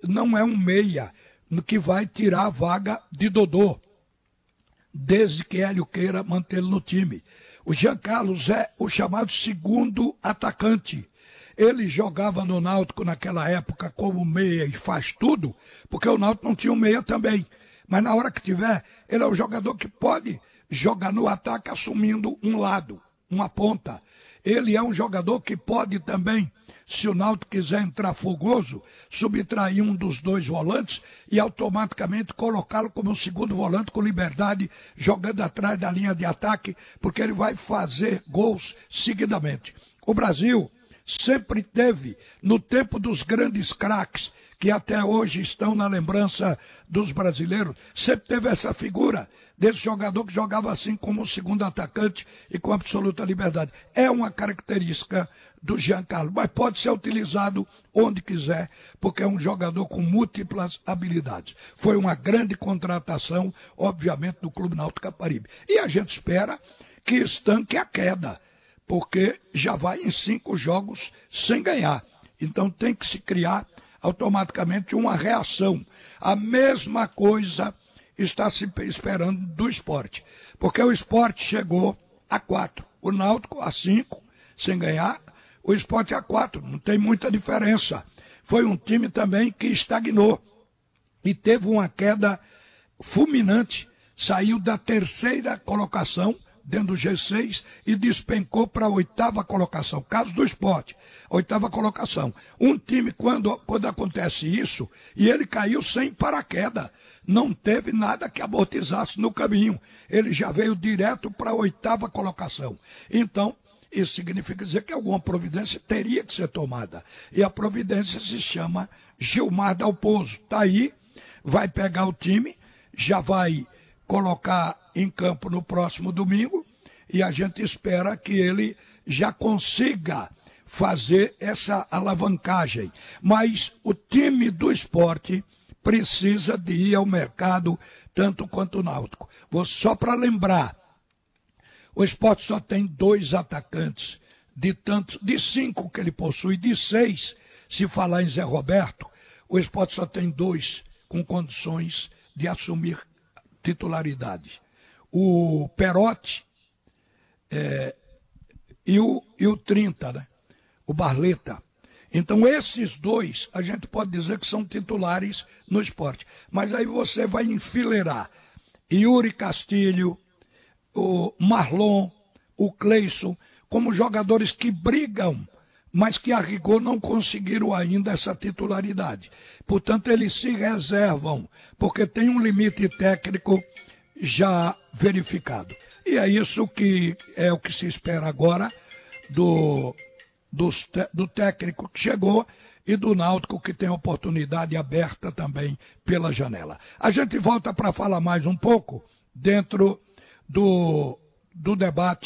não é um meia que vai tirar a vaga de Dodô, desde que Hélio queira mantê-lo no time. O Jean Carlos é o chamado segundo atacante. Ele jogava no Náutico naquela época como meia e faz tudo, porque o Náutico não tinha um meia também. Mas na hora que tiver, ele é o jogador que pode jogar no ataque assumindo um lado, uma ponta. Ele é um jogador que pode também, se o Náutico quiser entrar fogoso, subtrair um dos dois volantes e automaticamente colocá-lo como segundo volante com liberdade, jogando atrás da linha de ataque, porque ele vai fazer gols seguidamente. O Brasil sempre teve, no tempo dos grandes craques, que até hoje estão na lembrança dos brasileiros, sempre teve essa figura desse jogador que jogava assim como segundo atacante e com absoluta liberdade. É uma característica do Jean Carlos, mas pode ser utilizado onde quiser, porque é um jogador com múltiplas habilidades. Foi uma grande contratação, obviamente, do Clube Náutico Caparibe. E a gente espera que estanque a queda, porque já vai em 5 jogos sem ganhar. Então tem que se criar automaticamente uma reação. A mesma coisa está se esperando do Sport, porque o Sport chegou a 4, o Náutico a 5, sem ganhar, o Sport a 4, não tem muita diferença. Foi um time também que estagnou e teve uma queda fulminante, saiu da 3ª colocação, dentro do G6 e despencou para a 8ª colocação. Caso do Sport, 8ª colocação. Um time, quando acontece isso, e ele caiu sem paraquedas, não teve nada que amortizasse no caminho. Ele já veio direto para a 8ª colocação. Então, isso significa dizer que alguma providência teria que ser tomada. E a providência se chama Gilmar Dalpozo. Está aí, vai pegar o time, já vai colocar em campo no próximo domingo e a gente espera que ele já consiga fazer essa alavancagem. Mas o time do Sport precisa de ir ao mercado tanto quanto o Náutico. Só para lembrar, o Sport só tem 2 atacantes de 5 que ele possui, de 6, se falar em Zé Roberto, o Sport só tem 2 com condições de assumir titularidade. O Perotti e o 30, né? O Barleta. Então esses 2, a gente pode dizer que são titulares no Sport. Mas aí você vai enfileirar Yuri Castilho, o Marlon, o Cleison, como jogadores que brigam, mas que a rigor não conseguiram ainda essa titularidade. Portanto, eles se reservam, porque tem um limite técnico já verificado. E é isso que é o que se espera agora do técnico que chegou e do Náutico que tem oportunidade aberta também pela janela. A gente volta para falar mais um pouco dentro do debate